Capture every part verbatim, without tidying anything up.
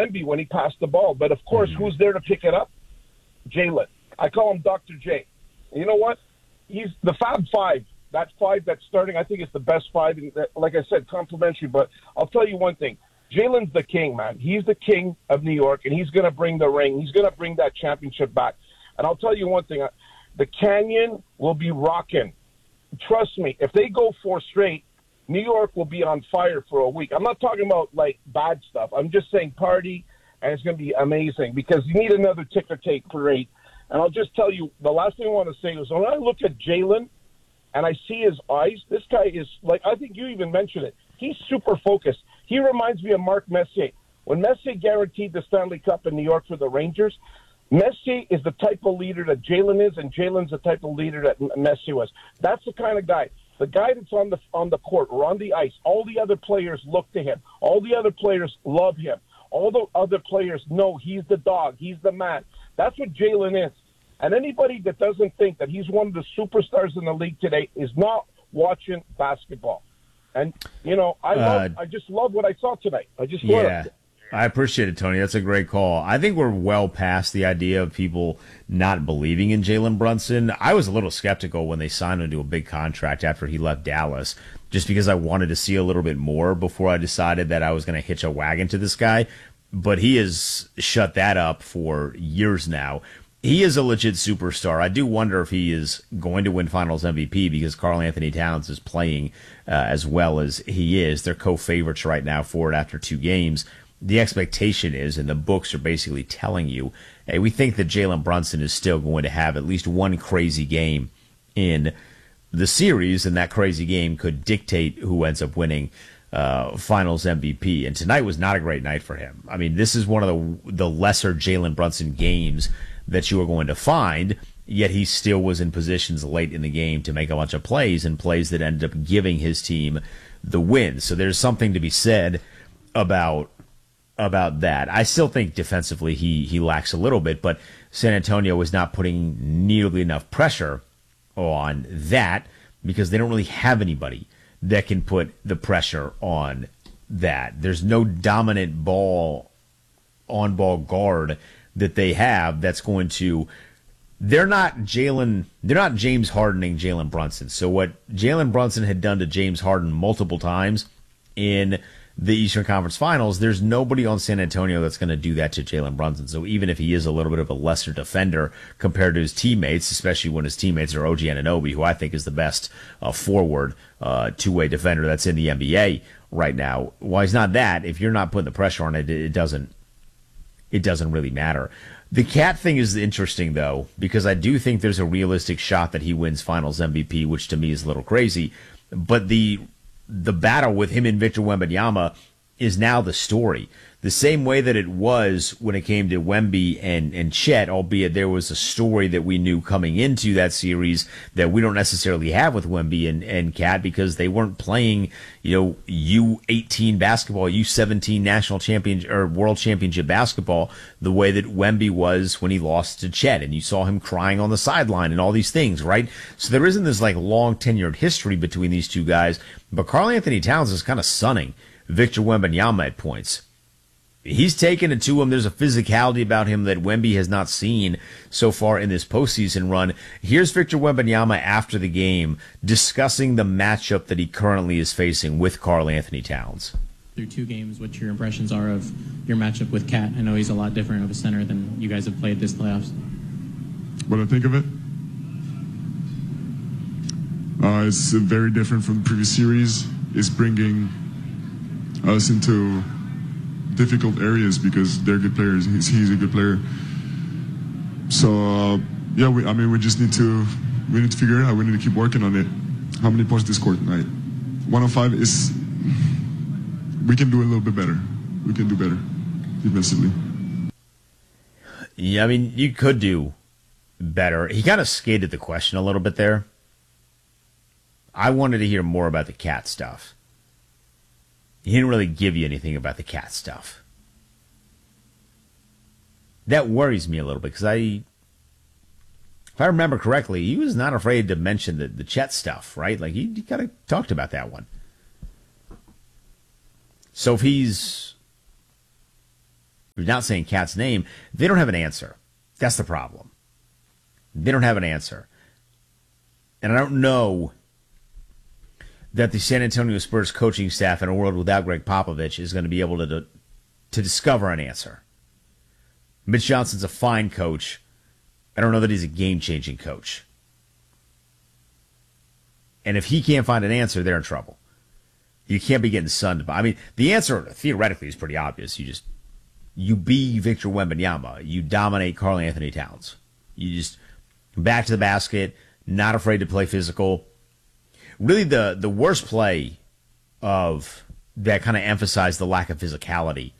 Wemby when he passed the ball. But, of course, mm-hmm. who's there to pick it up? Jalen. I call him Doctor J. And you know what? He's the Fab Five. That five that's starting, I think, is the best five. And like I said, complimentary. But I'll tell you one thing. Jalen's the king, man. He's the king of New York, and he's going to bring the ring. He's going to bring that championship back. And I'll tell you one thing. The Canyon will be rocking. Trust me, if they go four straight, New York will be on fire for a week. I'm not talking about, like, bad stuff. I'm just saying party, and it's going to be amazing because you need another ticker tape parade. And I'll just tell you, the last thing I want to say is when I look at Jalen and I see his eyes, this guy is, like, I think you even mentioned it. He's super focused. He reminds me of Mark Messier. When Messier guaranteed the Stanley Cup in New York for the Rangers, Messier is the type of leader that Jalen is, and Jalen's the type of leader that Messier was. That's the kind of guy. The guy that's on the on the court or on the ice, all the other players look to him. All the other players love him. All the other players know he's the dog. He's the man. That's what Jalen is. And anybody that doesn't think that he's one of the superstars in the league today is not watching basketball. And, you know, I love, uh, I just love what I saw tonight. I just love yeah. it. I appreciate it, Tony. That's a great call. I think we're well past the idea of people not believing in Jalen Brunson. I was a little skeptical when they signed him to a big contract after he left Dallas, just because I wanted to see a little bit more before I decided that I was going to hitch a wagon to this guy. But he has shut that up for years now. He is a legit superstar. I do wonder if he is going to win Finals M V P because Karl Anthony Towns is playing uh, as well as he is. They're co-favorites right now for it after two games. The expectation is, and the books are basically telling you, hey, we think that Jalen Brunson is still going to have at least one crazy game in the series, and that crazy game could dictate who ends up winning uh, Finals M V P. And tonight was not a great night for him. I mean, this is one of the the lesser Jalen Brunson games that you are going to find, yet he still was in positions late in the game to make a bunch of plays, and plays that ended up giving his team the win. So there's something to be said about about that. I still think defensively he, he lacks a little bit, but San Antonio is not putting nearly enough pressure on that because they don't really have anybody that can put the pressure on that. There's no dominant ball on-ball guard that they have that's going to – they're not Jalen – they're not James Hardening Jalen Brunson. So what Jalen Brunson had done to James Harden multiple times in the Eastern Conference Finals, there's nobody on San Antonio that's going to do that to Jalen Brunson. So even if he is a little bit of a lesser defender compared to his teammates, especially when his teammates are O G Anunoby, who I think is the best uh, forward uh, two-way defender that's in the N B A right now, well, he's not that. If you're not putting the pressure on it, it doesn't it doesn't really matter. The Cat thing is interesting, though, because I do think there's a realistic shot that he wins Finals M V P, which to me is a little crazy. But the the battle with him and Victor Wembanyama is now the story. The same way that it was when it came to Wemby and, and Chet, albeit there was a story that we knew coming into that series that we don't necessarily have with Wemby and, and Cat because they weren't playing, you know, U eighteen basketball, U seventeen national champion or world championship basketball the way that Wemby was when he lost to Chet, and you saw him crying on the sideline and all these things, right? So there isn't this like long tenured history between these two guys, but Karl Anthony Towns is kind of sunning Victor Wembanyama at points. He's taken it to him. There's a physicality about him that Wemby has not seen so far in this postseason run. Here's Victor Wembanyama after the game discussing the matchup that he currently is facing with Karl Anthony Towns. Through two games, what your impressions are of your matchup with Cat? I know he's a lot different of a center than you guys have played this playoffs. What I think of it? Uh, it's very different from the previous series. It's bringing us into difficult areas because they're good players. He's, he's a good player. So uh, yeah, we, I mean, we just need to we need to figure it out. We need to keep working on it. How many points did they score tonight? one oh five is. We can do a little bit better. We can do better defensively. Yeah, I mean, you could do better. He kind of skated the question a little bit there. I wanted to hear more about the Cat stuff. He didn't really give you anything about the Cat stuff. That worries me a little bit because I, if I remember correctly, he was not afraid to mention the, the Chet stuff, right? Like he, he kind of talked about that one. So if he's without saying Cat's name, they don't have an answer. That's the problem. They don't have an answer. And I don't know that the San Antonio Spurs coaching staff in a world without Greg Popovich is going to be able to, to, to discover an answer. Mitch Johnson's a fine coach. I don't know that he's a game-changing coach. And if he can't find an answer, they're in trouble. You can't be getting sunned by. I mean, the answer theoretically is pretty obvious. You just you be Victor Wembanyama. You dominate Karl Anthony Towns. You just back to the basket, not afraid to play physical. Really, the the worst play of that kind of emphasized the lack of physicality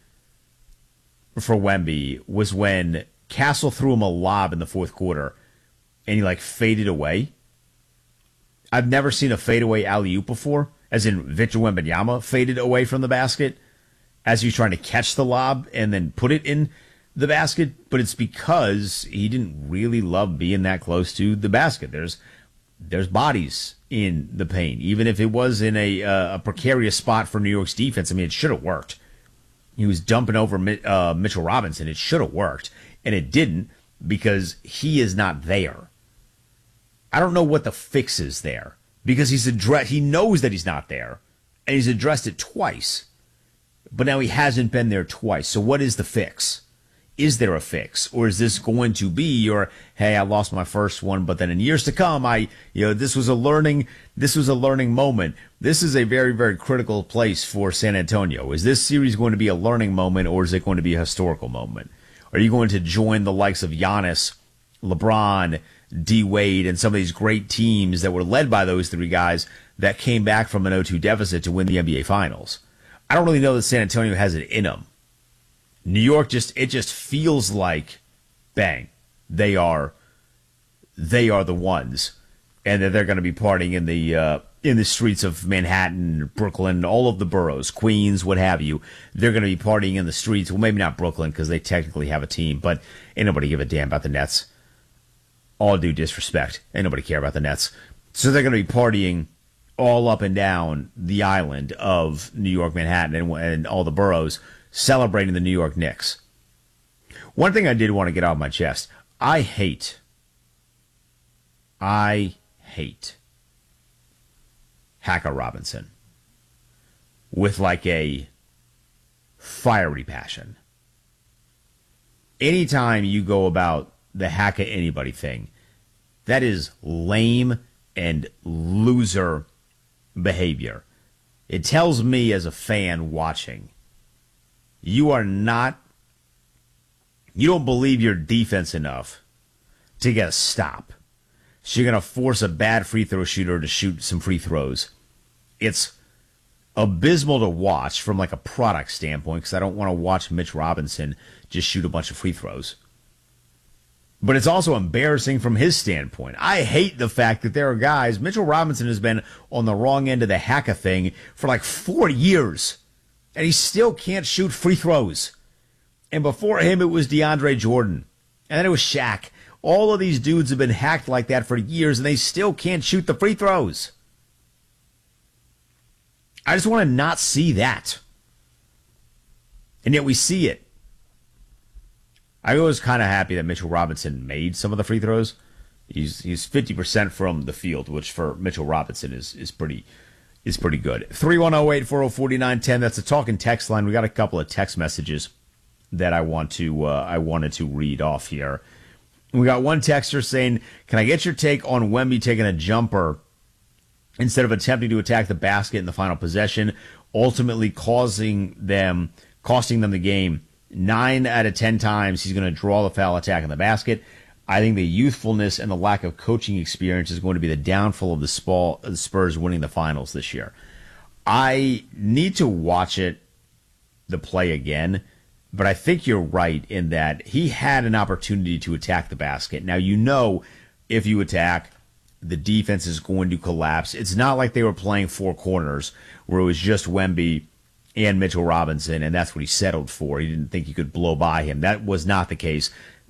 for Wemby was when Castle threw him a lob in the fourth quarter, and he like faded away. I've never seen a fadeaway alley-oop before, as in Victor Wembanyama faded away from the basket as he was trying to catch the lob and then put it in the basket. But it's because he didn't really love being that close to the basket. There's there's bodies in the paint, even if it was in a uh, a precarious spot for New York's defense. I mean, it should have worked. He was dumping over uh, Mitchell Robinson. It should have worked, and it didn't because he is not there. I don't know what the fix is there because he's addressed. He knows that he's not there, and he's addressed it twice. But now he hasn't been there twice. So what is the fix? Is there a fix, or is this going to be your, hey, I lost my first one, but then in years to come, I, you know, this was a learning, this was a learning moment. This is a very, very critical place for San Antonio. Is this series going to be a learning moment, or is it going to be a historical moment? Are you going to join the likes of Giannis, LeBron, D. Wade, and some of these great teams that were led by those three guys that came back from an oh two deficit to win the N B A Finals? I don't really know that San Antonio has it in them. New York just it just feels like, bang, they are they are the ones, and that they're going to be partying in the uh, in the streets of Manhattan, Brooklyn, all of the boroughs, Queens, what have you. They're going to be partying in the streets. Well, maybe not Brooklyn because they technically have a team, but ain't nobody give a damn about the Nets. All due disrespect, ain't nobody care about the Nets. So they're going to be partying all up and down the island of New York, Manhattan, and, and all the boroughs, celebrating the New York Knicks. One thing I did want to get off my chest. I hate, I hate Hacker Robinson with like a fiery passion. Anytime you go about the hack at anybody thing, that is lame and loser behavior. It tells me as a fan watching, you are not, you don't believe your defense enough to get a stop. So you're going to force a bad free throw shooter to shoot some free throws. It's abysmal to watch from like a product standpoint because I don't want to watch Mitch Robinson just shoot a bunch of free throws. But it's also embarrassing from his standpoint. I hate the fact that there are guys, Mitchell Robinson has been on the wrong end of the hacka thing for like four years. And he still can't shoot free throws. And before him, it was DeAndre Jordan. And then it was Shaq. All of these dudes have been hacked like that for years, and they still can't shoot the free throws. I just want to not see that. And yet we see it. I was kind of happy that Mitchell Robinson made some of the free throws. He's he's fifty percent from the field, which for Mitchell Robinson is is pretty is pretty good. three one zero eight four zero four nine one zero. That's a talking text line. We got a couple of text messages that I want to uh, I wanted to read off here. We got one texter saying, "Can I get your take on Wemby taking a jumper instead of attempting to attack the basket in the final possession, ultimately causing them costing them the game? Nine out of ten times he's going to draw the foul attack in the basket. I think the youthfulness and the lack of coaching experience is going to be the downfall of the Spurs winning the finals this year." I need to watch it, the play again, but I think you're right in that he had an opportunity to attack the basket. Now, you know, if you attack, the defense is going to collapse. It's not like they were playing four corners where it was just Wemby and Mitchell Robinson, and that's what he settled for. He didn't think he could blow by him. That was not the case.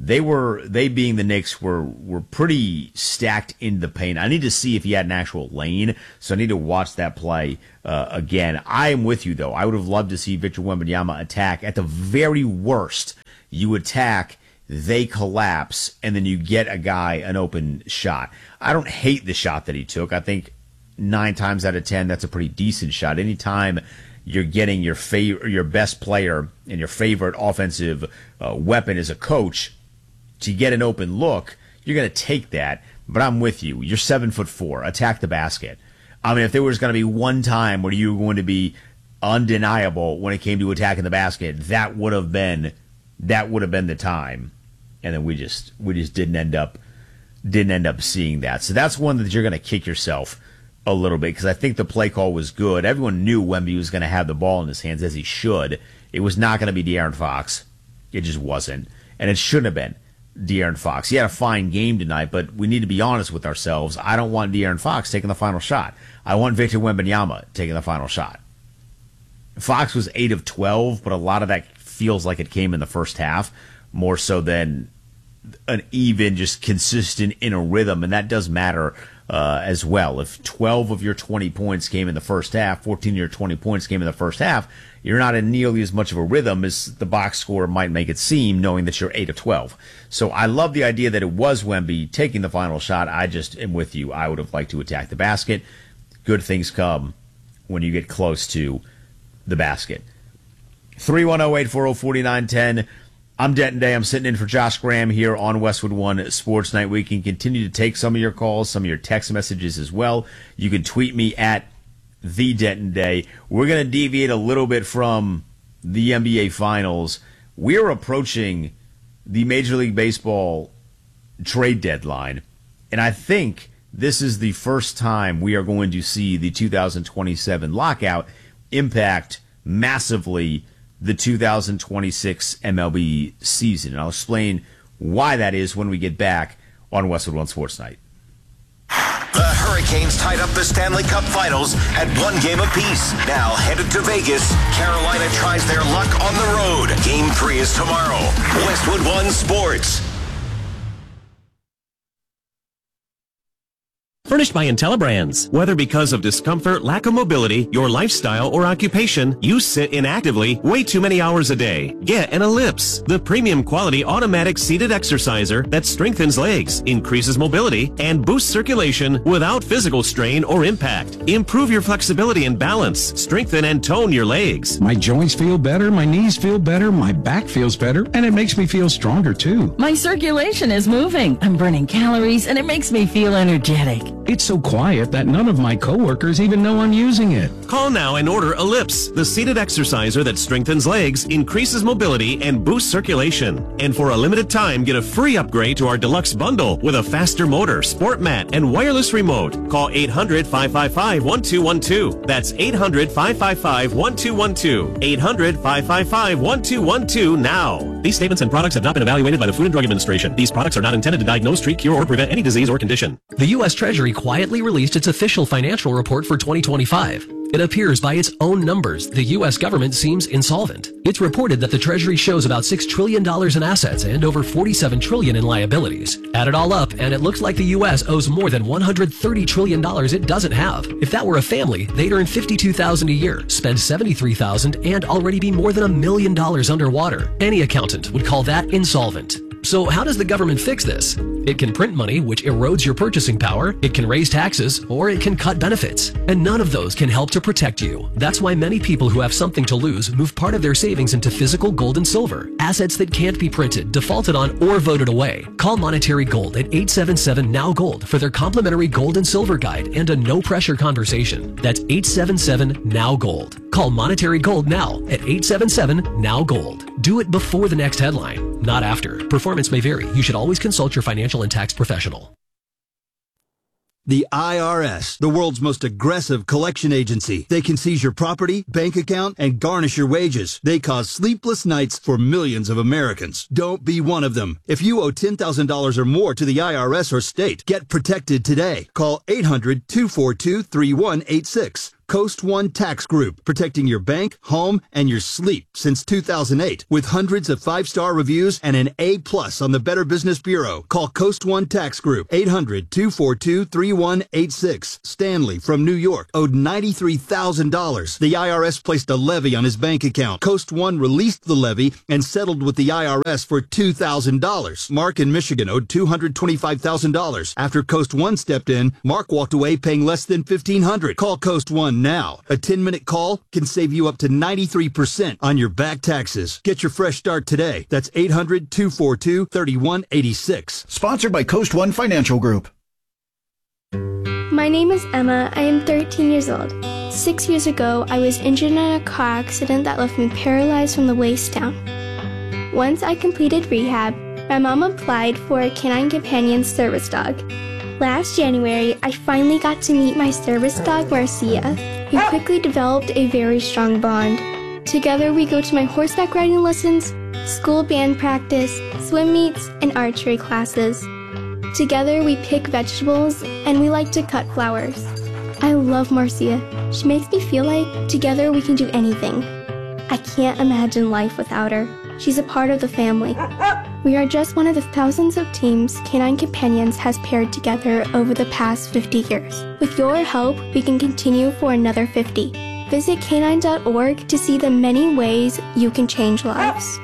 they were, they being the Knicks, were were pretty stacked in the paint. I need to see if he had an actual lane, so I need to watch that play uh, again. I am with you, though. I would have loved to see Victor Wembanyama attack. At the very worst, you attack, they collapse, and then you get a guy an open shot. I don't hate the shot that he took. I think nine times out of ten, that's a pretty decent shot. Anytime you're getting your fav- your best player and your favorite offensive uh, weapon as a coach to get an open look, you're going to take that. But I'm with you. You're seven foot four. Attack the basket. I mean, if there was going to be one time where you were going to be undeniable when it came to attacking the basket, that would have been that would have been the time. And then we just we just didn't end up didn't end up seeing that. So that's one that you're going to kick yourself a little bit, because I think the play call was good. Everyone knew Wemby was going to have the ball in his hands, as he should. It was not going to be De'Aaron Fox. It just wasn't. And it shouldn't have been De'Aaron Fox. He had a fine game tonight, but we need to be honest with ourselves. I don't want De'Aaron Fox taking the final shot. I want Victor Wembanyama taking the final shot. Fox was eight of twelve, but a lot of that feels like it came in the first half, more so than an even, just consistent in a rhythm, and that does matter uh, as well. If twelve of your twenty points came in the first half, fourteen of your twenty points came in the first half, you're not in nearly as much of a rhythm as the box score might make it seem, knowing that you're eight of twelve. So I love the idea that it was Wemby taking the final shot. I just am with you. I would have liked to attack the basket. Good things come when you get close to the basket. three one zero, eight four zero, four nine one zero. I'm Denton Day. I'm sitting in for Josh Graham here on Westwood One Sports Night. We can continue to take some of your calls, some of your text messages as well. You can tweet me at the Denton Day. We're going to deviate a little bit from the N B A Finals. We're approaching the Major League Baseball trade deadline, and I think this is the first time we are going to see the two thousand twenty-seven lockout impact massively the two thousand twenty-six M L B season. And I'll explain why that is when we get back on Westwood One Sports Night. The Hurricanes tied up the Stanley Cup Finals at one game apiece. Now headed to Vegas, Carolina tries their luck on the road. Game three is tomorrow. Westwood One Sports. Furnished by IntelliBrands. Whether because of discomfort, lack of mobility, your lifestyle, or occupation, you sit inactively way too many hours a day. Get an Ellipse, the premium quality automatic seated exerciser that strengthens legs, increases mobility, and boosts circulation without physical strain or impact. Improve your flexibility and balance. Strengthen and tone your legs. My joints feel better, my knees feel better, my back feels better, and it makes me feel stronger too. My circulation is moving. I'm burning calories, and it makes me feel energetic. It's so quiet that none of my coworkers even know I'm using it. Call now and order Ellipse, the seated exerciser that strengthens legs, increases mobility, and boosts circulation. And for a limited time, get a free upgrade to our deluxe bundle with a faster motor, sport mat, and wireless remote. Call eight hundred, five five five, one two one two. That's eight hundred, five five five, one two one two. eight hundred, five five five, one two one two now. These statements and products have not been evaluated by the Food and Drug Administration. These products are not intended to diagnose, treat, cure, or prevent any disease or condition. The U S Treasury quietly released its official financial report for twenty twenty-five. It appears by its own numbers the U S government seems insolvent. It's reported that the Treasury shows about six trillion dollars in assets and over forty-seven trillion dollars in liabilities. Add it all up, and it looks like the U S owes more than one hundred thirty trillion dollars it doesn't have. If that were a family, they'd earn fifty-two thousand dollars a year, spend seventy-three thousand dollars, and already be more than a million dollars underwater. Any accountant would call that insolvent. So how does the government fix this? It can print money, which erodes your purchasing power, it can raise taxes, or it can cut benefits. And none of those can help to protect you. That's why many people who have something to lose move part of their savings into physical gold and silver, assets that can't be printed, defaulted on, or voted away. Call Monetary Gold at eight seven seven, N O W Gold for their complimentary gold and silver guide and a no-pressure conversation. That's eight seven seven, N O W Gold. Call Monetary Gold now at eight seven seven, N O W Gold. Do it before the next headline, not after. Performance may vary. You should always consult your financial and tax professional. The I R S, the world's most aggressive collection agency. They can seize your property, bank account, and garnish your wages. They cause sleepless nights for millions of Americans. Don't be one of them. If you owe ten thousand dollars or more to the I R S or state, get protected today. Call eight hundred, two four two, three one eight six. Coast One Tax Group, protecting your bank, home, and your sleep since two thousand eight. With hundreds of five-star reviews and an A plus on the Better Business Bureau. Call Coast One Tax Group, eight hundred, two four two, three one eight six. Stanley from New York owed ninety-three thousand dollars. The I R S placed a levy on his bank account. Coast One released the levy and settled with the I R S for two thousand dollars. Mark in Michigan owed two hundred twenty-five thousand dollars. After Coast One stepped in, Mark walked away paying less than fifteen hundred dollars. Call Coast One now. A ten-minute call can save you up to ninety-three percent on your back taxes. Get your fresh start today. That's eight hundred, two four two, three one eight six. Sponsored by Coast One Financial Group. My name is Emma. I am thirteen years old. Six years ago, I was injured in a car accident that left me paralyzed from the waist down. Once I completed rehab, my mom applied for a Canine Companion service dog. Last January, I finally got to meet my service dog, Marcia. We quickly developed a very strong bond. Together, we go to my horseback riding lessons, school band practice, swim meets, and archery classes. Together, we pick vegetables, and we like to cut flowers. I love Marcia. She makes me feel like together we can do anything. I can't imagine life without her. She's a part of the family. We are just one of the thousands of teams Canine Companions has paired together over the past fifty years. With your help, we can continue for another fifty. Visit canine dot org to see the many ways you can change lives.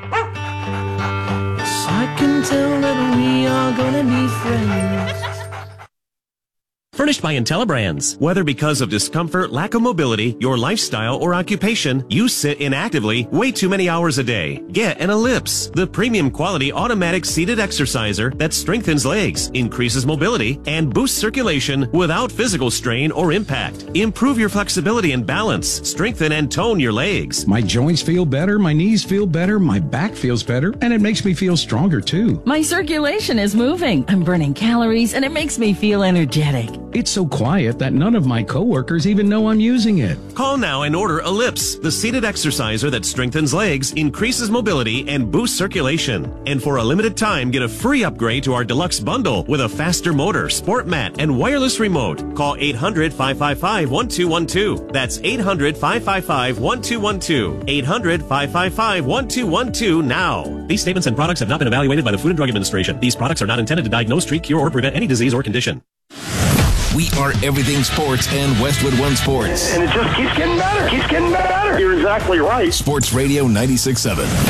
I can tell that we are gonna be friends. Furnished by IntelliBrands. Whether because of discomfort, lack of mobility, your lifestyle, or occupation, you sit inactively way too many hours a day. Get an Ellipse, the premium quality automatic seated exerciser that strengthens legs, increases mobility, and boosts circulation without physical strain or impact. Improve your flexibility and balance. Strengthen and tone your legs. My joints feel better, my knees feel better, my back feels better, and it makes me feel stronger too. My circulation is moving. I'm burning calories, and it makes me feel energetic. It's so quiet that none of my coworkers even know I'm using it. Call now and order Ellipse, the seated exerciser that strengthens legs, increases mobility, and boosts circulation. And for a limited time, get a free upgrade to our deluxe bundle with a faster motor, sport mat, and wireless remote. Call eight hundred, five five five, one two one two. That's eight hundred, five five five, one two one two. eight hundred, five five five, one two one two now. These statements and products have not been evaluated by the Food and Drug Administration. These products are not intended to diagnose, treat, cure, or prevent any disease or condition. We are everything sports and Westwood One Sports. And it just keeps getting better. Keeps getting better. You're exactly right. Sports Radio ninety-six point seven.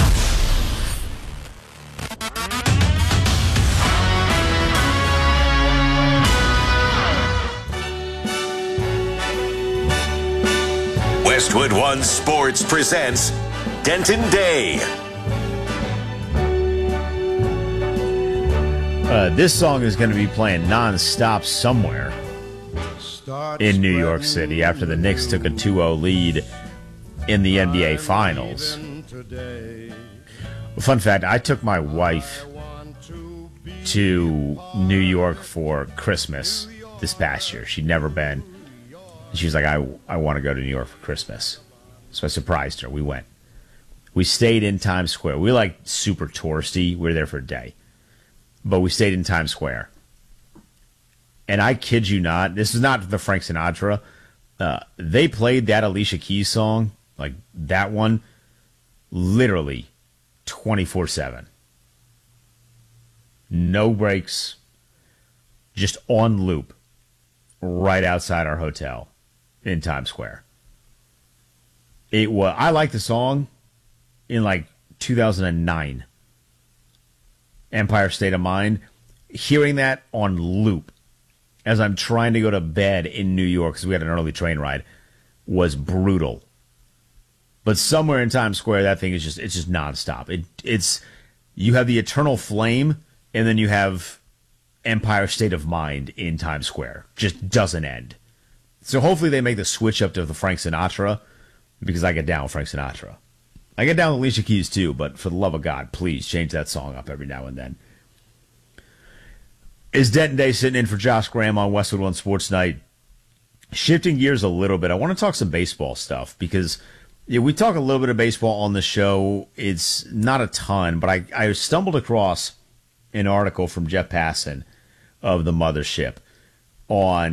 Westwood One Sports presents Denton Day. Uh, this song is going to be playing nonstop somewhere in New York City after the Knicks took a two oh lead in the N B A Finals. Fun fact, I took my wife to New York for Christmas this past year. She'd never been. She was like, I, I want to go to New York for Christmas. So I surprised her. We went. We stayed in Times Square. We were like super touristy. We were there for a day. But we stayed in Times Square. And I kid you not, this is not the Frank Sinatra. Uh, they played that Alicia Keys song, like that one, literally twenty-four seven. No breaks, just on loop, right outside our hotel in Times Square. It was. I liked the song in like two thousand nine. Empire State of Mind. Hearing that on loop as I'm trying to go to bed in New York because we had an early train ride was brutal. But somewhere in Times Square, that thing is just it's just nonstop. It it's you have the Eternal Flame, and then you have Empire State of Mind in Times Square. Just doesn't end. So hopefully they make the switch up to the Frank Sinatra, because I get down with Frank Sinatra. I get down with Alicia Keys too, but for the love of God, please change that song up every now and then. Is Denton Day sitting in for Josh Graham on Westwood One Sports Night? Shifting gears a little bit, I want to talk some baseball stuff because yeah, we talk a little bit of baseball on the show. It's not a ton, but I, I stumbled across an article from Jeff Passan of the Mothership on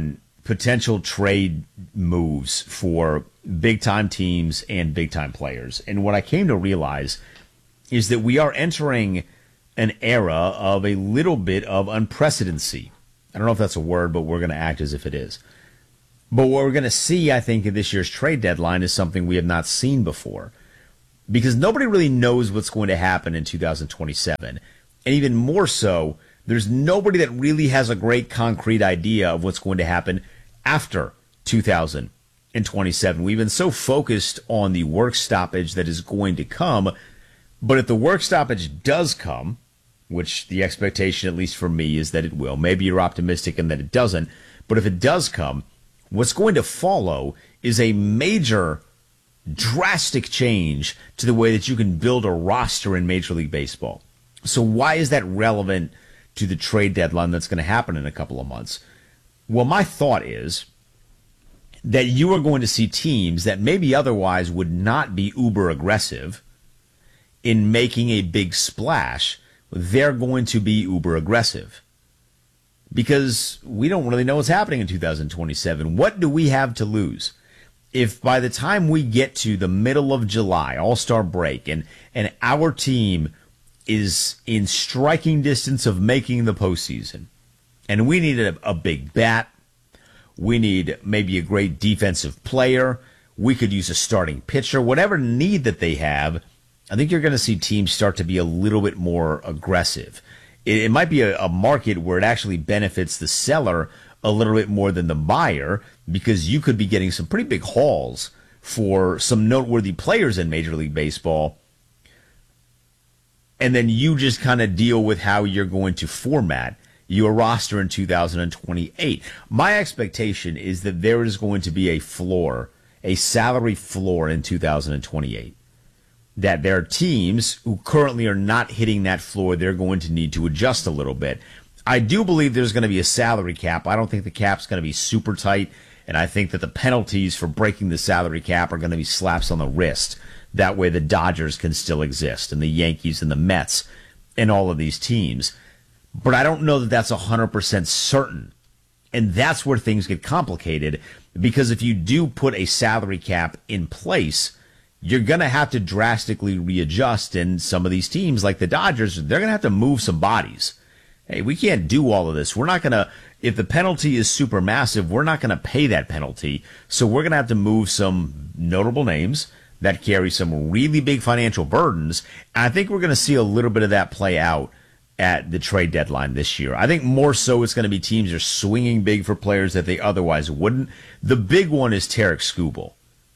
potential trade moves for big-time teams and big-time players. And what I came to realize is that we are entering an era of a little bit of unprecedency. I don't know if that's a word, but we're going to act as if it is. But what we're going to see, I think, in this year's trade deadline is something we have not seen before. Because nobody really knows what's going to happen in two thousand twenty-seven. And even more so, there's nobody that really has a great concrete idea of what's going to happen after two thousand twenty-seven. We've been so focused on the work stoppage that is going to come. But if the work stoppage does come, which the expectation, at least for me, is that it will. Maybe you're optimistic in that it doesn't. But if it does come, what's going to follow is a major, drastic change to the way that you can build a roster in Major League Baseball. So why is that relevant to the trade deadline that's going to happen in a couple of months? Well, my thought is that you are going to see teams that maybe otherwise would not be uber aggressive in making a big splash. They're going to be uber aggressive because we don't really know what's happening in two thousand twenty-seven. What do we have to lose? If by the time we get to the middle of July, All-Star break, and, and our team is in striking distance of making the postseason, and we need a, a big bat, we need maybe a great defensive player, we could use a starting pitcher, whatever need that they have, I think you're going to see teams start to be a little bit more aggressive. It, it might be a, a market where it actually benefits the seller a little bit more than the buyer, because you could be getting some pretty big hauls for some noteworthy players in Major League Baseball. And then you just kind of deal with how you're going to format your roster in two thousand twenty-eight. My expectation is that there is going to be a floor, a salary floor in two thousand twenty-eight. That there are teams who currently are not hitting that floor. They're going to need to adjust a little bit. I do believe there's going to be a salary cap. I don't think the cap's going to be super tight, and I think that the penalties for breaking the salary cap are going to be slaps on the wrist. That way the Dodgers can still exist, and the Yankees and the Mets and all of these teams. But I don't know that that's one hundred percent certain, and that's where things get complicated, because if you do put a salary cap in place, you're going to have to drastically readjust, and some of these teams, like the Dodgers, they're going to have to move some bodies. Hey, we can't do all of this. We're not going to, if the penalty is super massive, we're not going to pay that penalty. So we're going to have to move some notable names that carry some really big financial burdens. And I think we're going to see a little bit of that play out at the trade deadline this year. I think more so it's going to be teams are swinging big for players that they otherwise wouldn't. The big one is Tarik Skubal.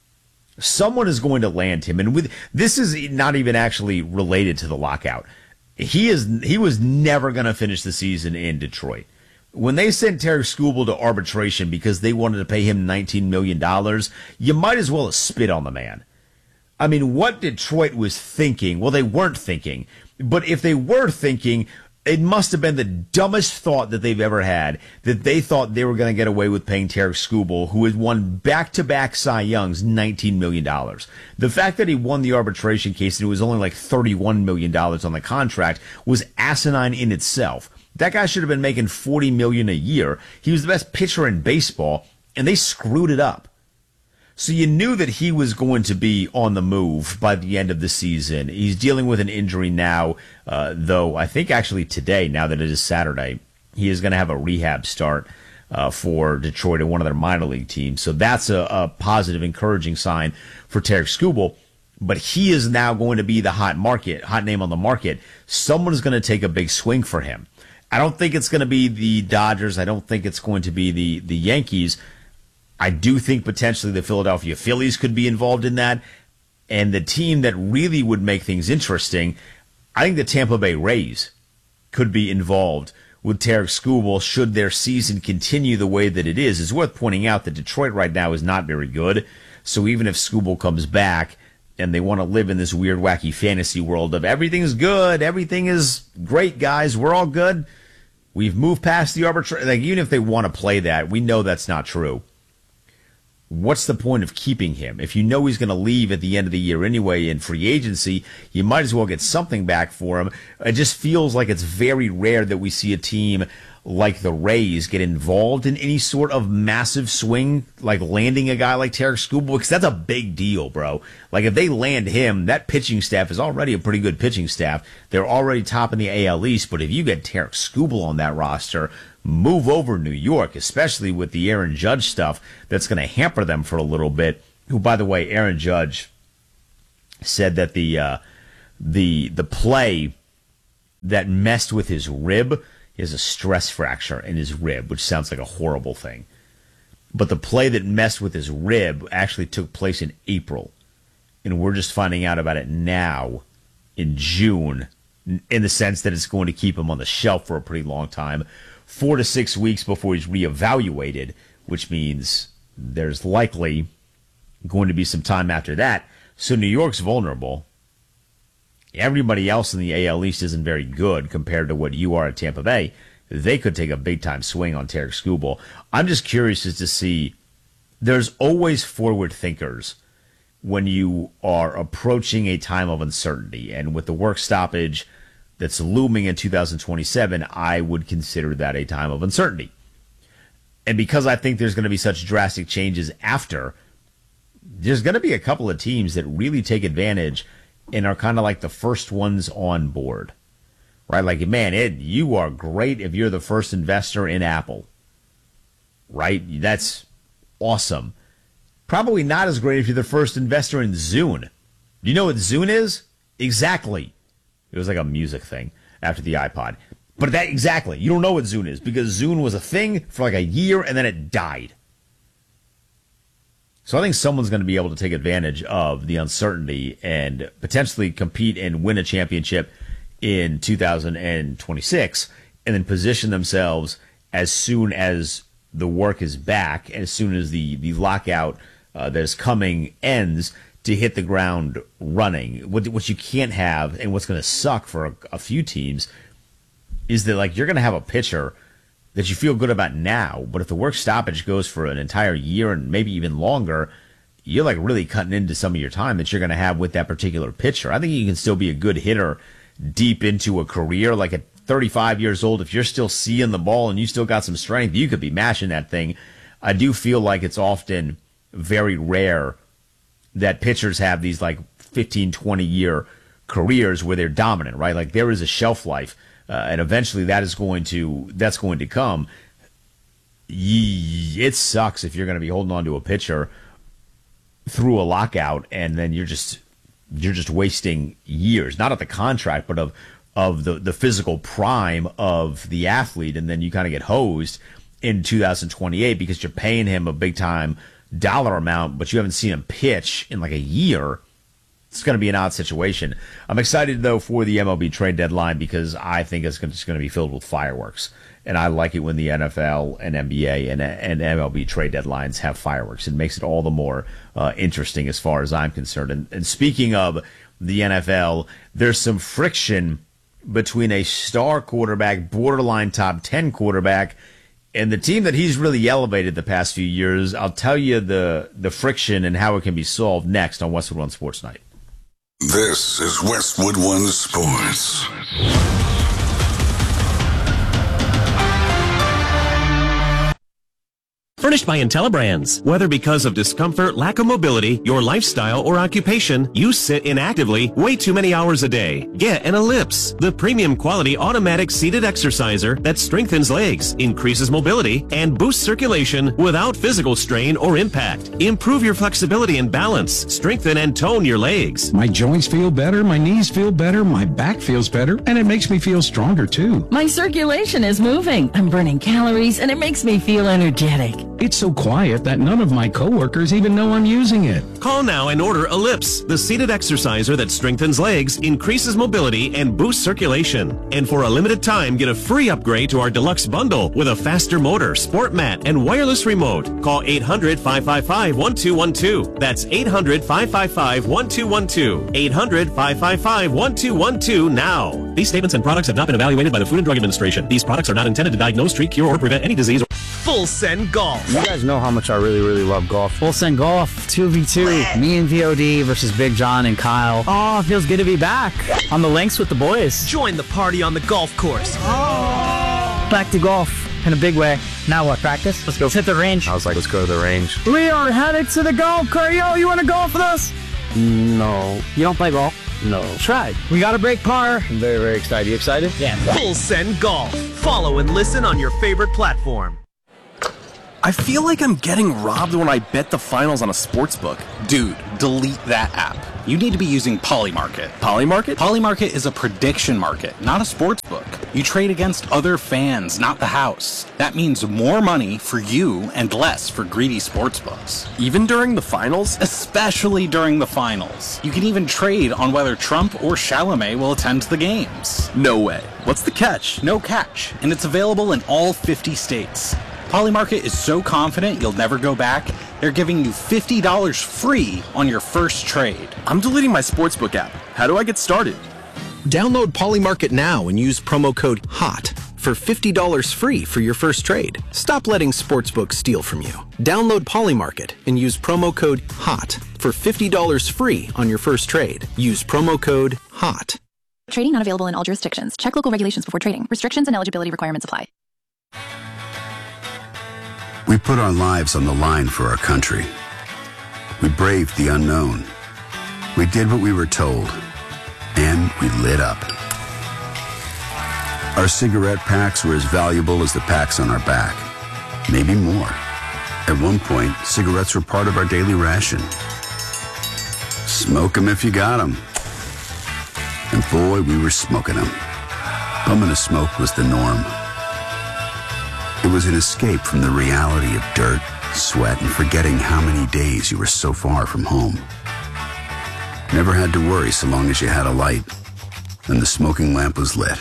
Someone is going to land him, and with this is not even actually related to the lockout. He is he was never going to finish the season in Detroit. When they sent Tarik Skubal to arbitration because they wanted to pay him nineteen million dollars, you might as well have spit on the man. I mean, what Detroit was thinking, well, they weren't thinking, but if they were thinking, it must have been the dumbest thought that they've ever had, that they thought they were going to get away with paying Tarik Skubal, who had won back-to-back Cy Youngs, nineteen million dollars. The fact that he won the arbitration case and it was only like thirty-one million dollars on the contract was asinine in itself. That guy should have been making forty million dollars a year. He was the best pitcher in baseball, and they screwed it up. So you knew that he was going to be on the move by the end of the season. He's dealing with an injury now, uh, though I think actually today, now that it is Saturday, he is going to have a rehab start uh, for Detroit and one of their minor league teams. So that's a, a positive, encouraging sign for Tarik Skubal. But he is now going to be the hot market, hot name on the market. Someone's going to take a big swing for him. I don't think it's going to be the Dodgers. I don't think it's going to be the, the Yankees. I do think potentially the Philadelphia Phillies could be involved in that. And the team that really would make things interesting, I think the Tampa Bay Rays could be involved with Tarik Skubal should their season continue the way that it is. It's worth pointing out that Detroit right now is not very good. So even if Skubal comes back and they want to live in this weird, wacky fantasy world of everything's good, everything is great, guys, we're all good, we've moved past the arbitration. Like, even if they want to play that, we know that's not true. What's the point of keeping him? If you know he's going to leave at the end of the year anyway in free agency, you might as well get something back for him. It just feels like it's very rare that we see a team like the Rays get involved in any sort of massive swing, like landing a guy like Tarik Skubal, because that's a big deal, bro. Like, if they land him, that pitching staff is already a pretty good pitching staff. They're already top in the A L East, but if you get Tarik Skubal on that roster, move over New York, especially with the Aaron Judge stuff that's going to hamper them for a little bit. Who, by the way, Aaron Judge said that the uh, the the play that messed with his rib is a stress fracture in his rib, which sounds like a horrible thing. But the play that messed with his rib actually took place in April, and we're just finding out about it now in June, in the sense that it's going to keep him on the shelf for a pretty long time, four to six weeks before he's reevaluated, which means there's likely going to be some time after that. So New York's vulnerable. Everybody else in the A L East isn't very good compared to what you are at Tampa Bay. They could take a big-time swing on Tarik Skubal. I'm just curious as to see, there's always forward thinkers when you are approaching a time of uncertainty. And with the work stoppage that's looming in two thousand twenty-seven, I would consider that a time of uncertainty. And because I think there's going to be such drastic changes after, there's going to be a couple of teams that really take advantage and are kind of like the first ones on board, right? Like, man, it, you are great if you're the first investor in Apple, right? That's awesome. Probably not as great if you're the first investor in Zune. Do you know what Zune is? Exactly. It was like a music thing after the iPod. But that, exactly. You don't know what Zune is because Zune was a thing for like a year and then it died. So I think someone's going to be able to take advantage of the uncertainty and potentially compete and win a championship in two thousand twenty-six and then position themselves as soon as the work is back, as soon as the, the lockout uh, that is coming ends, to hit the ground running. What, what you can't have, and what's going to suck for a, a few teams, is that, like, you're going to have a pitcher that you feel good about now, but if the work stoppage goes for an entire year and maybe even longer, you're like really cutting into some of your time that you're going to have with that particular pitcher. I think you can still be a good hitter deep into a career. Like at thirty-five years old, if you're still seeing the ball and you still got some strength, you could be mashing that thing. I do feel like it's often very rare that pitchers have these like fifteen, twenty year careers where they're dominant, right? Like there is a shelf life. Uh, and eventually that is going to that's going to come. Ye- it sucks if you're going to be holding on to a pitcher through a lockout and then you're just you're just wasting years, not of the contract, but of of the, the physical prime of the athlete, and then you kind of get hosed in two thousand twenty-eight because you're paying him a big time dollar amount, but you haven't seen him pitch in like a year. It's going to be an odd situation. I'm excited, though, for the M L B trade deadline because I think it's going to be filled with fireworks. And I like it when the N F L and N B A and, and M L B trade deadlines have fireworks. It makes it all the more uh, interesting as far as I'm concerned. And, and speaking of the N F L, there's some friction between a star quarterback, borderline top ten quarterback, and the team that he's really elevated the past few years. I'll tell you the, the friction and how it can be solved next on Westwood One Sports Night. This is Westwood One Sports. Furnished by IntelliBrands. Whether because of discomfort, lack of mobility, your lifestyle, or occupation, you sit inactively way too many hours a day. Get an Ellipse, the premium quality automatic seated exerciser that strengthens legs, increases mobility, and boosts circulation without physical strain or impact. Improve your flexibility and balance. Strengthen and tone your legs. My joints feel better, my knees feel better, my back feels better, and it makes me feel stronger too. My circulation is moving. I'm burning calories, and it makes me feel energetic. It's so quiet that none of my coworkers even know I'm using it. Call now and order Ellipse, the seated exerciser that strengthens legs, increases mobility, and boosts circulation. And for a limited time, get a free upgrade to our deluxe bundle with a faster motor, sport mat, and wireless remote. Call eight hundred, five five five, one two one two. That's eight hundred, five five five, one two one two. eight hundred, five five five, one two one two now. These statements and products have not been evaluated by the Food and Drug Administration. These products are not intended to diagnose, treat, cure, or prevent any disease. Full Send Golf. You guys know how much I really, really love golf. Full Send Golf, two v two. Me and V O D versus Big John and Kyle. Oh, it feels good to be back on the links with the boys. Join the party on the golf course. Oh. Back to golf in a big way. Now what, practice? Let's go hit the range. I was like, let's go to the range. We are headed to the golf cart. Yo, you want to golf with us? No. You don't play golf? No. Try. We got a break par. I'm very, very excited. You excited? Yeah. Full Send Golf. Follow and listen on your favorite platform. I feel like I'm getting robbed when I bet the finals on a sportsbook. Dude, delete that app. You need to be using Polymarket. Polymarket? Polymarket is a prediction market, not a sportsbook. You trade against other fans, not the house. That means more money for you and less for greedy sportsbooks. Even during the finals? Especially during the finals. You can even trade on whether Trump or Chalamet will attend the games. No way. What's the catch? No catch, and it's available in all fifty states. Polymarket is so confident you'll never go back, they're giving you fifty dollars free on your first trade. I'm deleting my sportsbook app. How do I get started? Download Polymarket now and use promo code HOT for fifty dollars free for your first trade. Stop letting sportsbooks steal from you. Download Polymarket and use promo code HOT for fifty dollars free on your first trade. Use promo code HOT. Trading not available in all jurisdictions. Check local regulations before trading. Restrictions and eligibility requirements apply. We put our lives on the line for our country. We braved the unknown. We did what we were told. And we lit up. Our cigarette packs were as valuable as the packs on our back. Maybe more. At one point, cigarettes were part of our daily ration. Smoke 'em if you got 'em. And boy, we were smoking 'em. Bumming a smoke was the norm. It was an escape from the reality of dirt, sweat, and forgetting how many days you were so far from home. Never had to worry so long as you had a light and the smoking lamp was lit.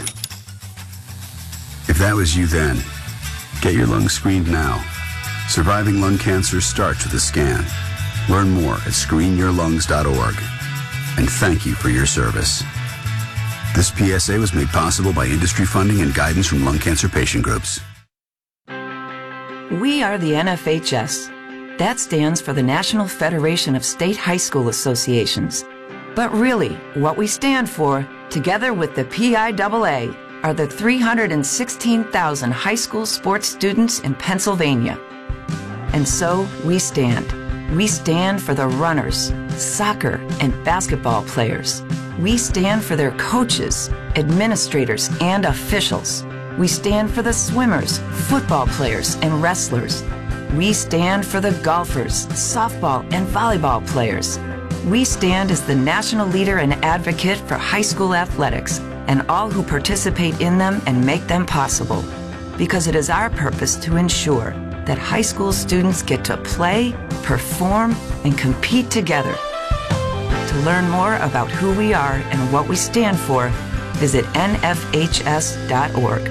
If that was you then, get your lungs screened now. Surviving lung cancer starts with a scan. Learn more at screen your lungs dot org. And thank you for your service. This P S A was made possible by industry funding and guidance from lung cancer patient groups. We are the N F H S. That stands for the National Federation of State High School Associations. But really, what we stand for, together with the P I A A, are the three hundred sixteen thousand high school sports students in Pennsylvania. And so we stand. We stand for the runners, soccer and basketball players. We stand for their coaches, administrators, and officials. We stand for the swimmers, football players, and wrestlers. We stand for the golfers, softball, and volleyball players. We stand as the national leader and advocate for high school athletics and all who participate in them and make them possible. Because it is our purpose to ensure that high school students get to play, perform, and compete together. To learn more about who we are and what we stand for, visit N F H S dot org.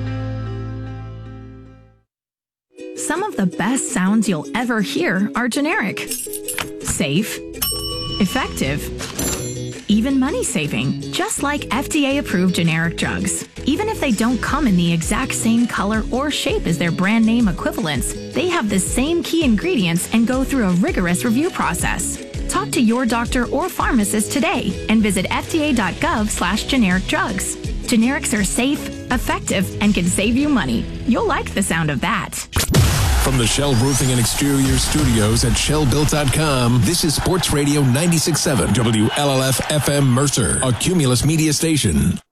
Some of the best sounds you'll ever hear are generic. Safe. Effective. Even money-saving, just like F D A-approved generic drugs. Even if they don't come in the exact same color or shape as their brand name equivalents, they have the same key ingredients and go through a rigorous review process. Talk to your doctor or pharmacist today and visit F D A dot gov slash generic drugs. Generics are safe, effective, and can save you money. You'll like the sound of that. From the Shell Roofing and Exterior Studios at Shell Built dot com, this is Sports Radio ninety-six point seven W L L F F M Mercer, a Cumulus media station.